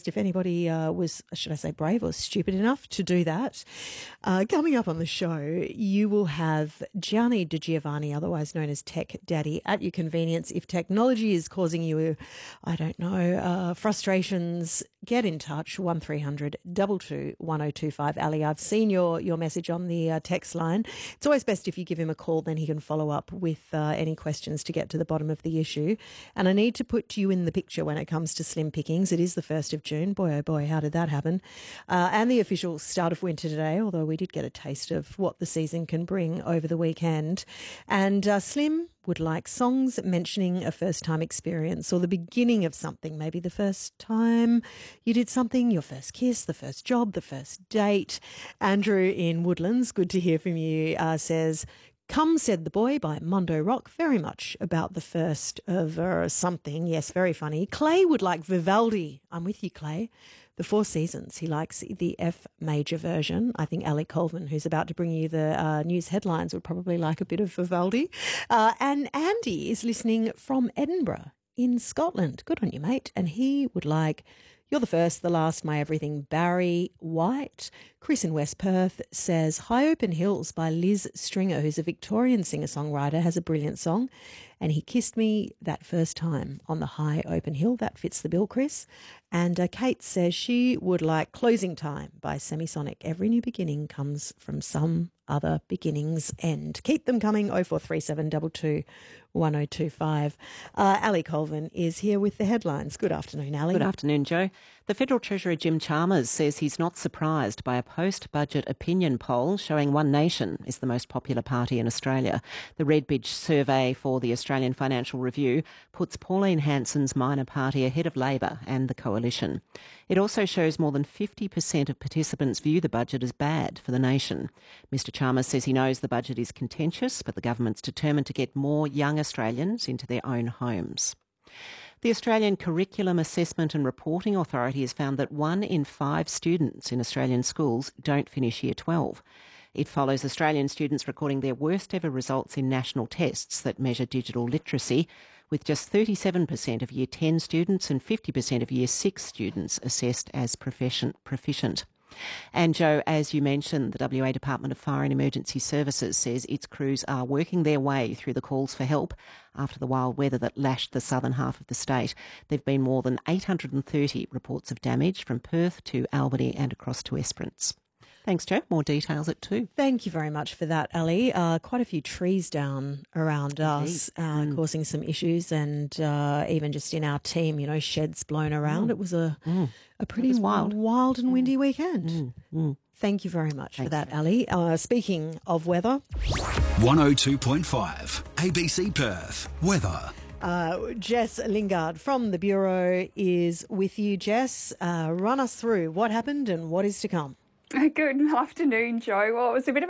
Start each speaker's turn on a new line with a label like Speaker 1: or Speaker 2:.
Speaker 1: surprised if anybody was, should I say, brave or stupid enough to do that. Coming up on the show, you will have Gianni Di Giovanni, otherwise known as Tech Daddy, at your convenience. If technology is causing you, I don't know, frustrations, get in touch, 1300 22 1025. Ali, I've seen your message on the text line. It's always best if you give him a call, then he can follow up with any questions to get to the bottom of the issue. And I need to put you in the picture when it comes to slim pickings. It is the 1st of June. Boy, oh boy, how did that happen? And the official start of winter today, although we did get a taste of what the season can bring over the weekend. And Slim would like songs mentioning a first-time experience or the beginning of something, maybe the first time you did something, your first kiss, the first job, the first date. Andrew in Woodlands, good to hear from you, says, "Come, Said the Boy" by Mondo Rock, very much about the first of something. Yes, very funny. Clay would like Vivaldi. I'm with you, Clay. The Four Seasons. He likes the F major version. I think Ali Colvin, who's about to bring you the news headlines, would probably like a bit of Vivaldi. And Andy is listening from Edinburgh in Scotland. Good on you, mate. And he would like "You're the First, the Last, My Everything," Barry White. Chris in West Perth says "High Open Hills" by Liz Stringer, who's a Victorian singer-songwriter, has a brilliant song. And "He Kissed Me That First Time on the High Open Hill." That fits the bill, Chris. And Kate says she would like "Closing Time" by Semisonic. Every new beginning comes from some other beginning's end. Keep them coming, 0437 22 1025. Ali Colvin is here with the headlines. Good afternoon, Ali.
Speaker 2: Good afternoon, Joe. The Federal Treasurer Jim Chalmers says he's not surprised by a post-budget opinion poll showing One Nation is the most popular party in Australia. The Redbridge survey for the Australian Financial Review puts Pauline Hanson's minor party ahead of Labor and the Coalition. It also shows more than 50% of participants view the budget as bad for the nation. Mr Chalmers says he knows the budget is contentious, but the government's determined to get more young Australians into their own homes. The Australian Curriculum Assessment and Reporting Authority has found that 1 in 5 students in Australian schools don't finish Year 12. It follows Australian students recording their worst ever results in national tests that measure digital literacy, with just 37% of Year 10 students and 50% of Year 6 students assessed as proficient. And Joe, as you mentioned, the WA Department of Fire and Emergency Services says its crews are working their way through the calls for help after the wild weather that lashed the southern half of the state. There have been more than 830 reports of damage from Perth to Albany and across to Esperance. Thanks, Joe. More details at 2.
Speaker 1: Thank you very much for that, Ali. Quite a few trees down around us, causing some issues, and even just in our team, sheds blown around. It was a pretty wild and windy weekend. Thank you very much for that, Ali. Speaking of weather,
Speaker 3: 102.5 ABC Perth weather.
Speaker 1: Jess Lingard from the Bureau is with you. Jess, run us through what happened and what is to come.
Speaker 4: Good afternoon, Joe. Well, it was a bit of